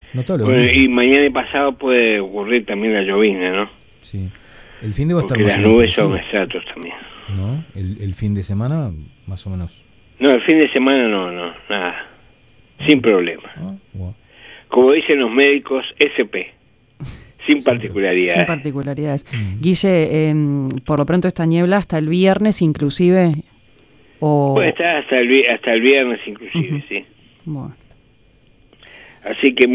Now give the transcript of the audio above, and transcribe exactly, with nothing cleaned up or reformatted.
Notable. Bueno, y mañana y pasado puede ocurrir también la llovizna, ¿no? Sí. El fin de va a estar Porque más las o menos nubes son parecido, estratos también. ¿no? El, el fin de semana, más o menos. No, el fin de semana no, no, nada. Sin problema. Ah, wow. Como dicen los médicos, S P. Sin particularidades. Sin particularidades. Mm. Guille, eh, por lo pronto esta niebla hasta el viernes inclusive. O... Puede estar hasta el, hasta el viernes inclusive, uh-huh. Sí. Bueno. Así que